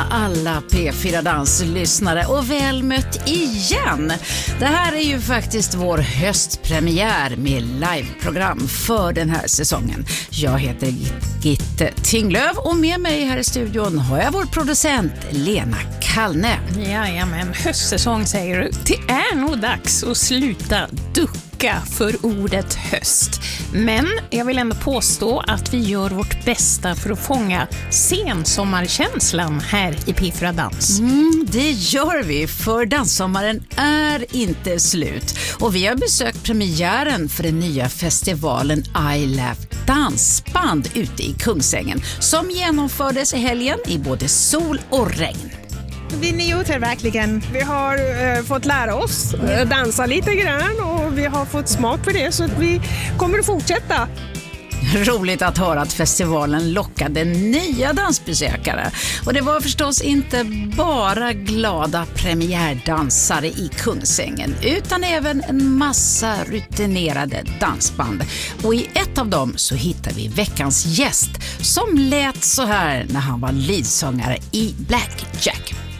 alla P4 Dans-lyssnare och väl mött igen. Det här är ju faktiskt vår höstpremiär med liveprogram för den här säsongen. Jag heter Gitte Tinglöf och med mig här i studion har jag vår producent Lena Kallne. Jajamän, höstsäsong säger du. Det är nog dags att sluta ducka för ordet höst. Men jag vill ändå påstå att vi gör vårt bästa för att fånga sensommarkänslan här i P4 Dans. Det gör vi, för danssommaren är inte slut. Och vi har besökt premiären för den nya festivalen I Laugh Dansband ute i Kungsängen som genomfördes i helgen i både sol och regn. Vi njuter verkligen. Vi har fått lära oss dansa lite grann och vi har fått smak för det, så att vi kommer att fortsätta. Roligt att höra att festivalen lockade nya dansbesökare. Och det var förstås inte bara glada premiärdansare i Kungsängen utan även en massa rutinerade dansband. Och i ett av dem så hittar vi veckans gäst som lät så här när han var leadsångare i Black Jack.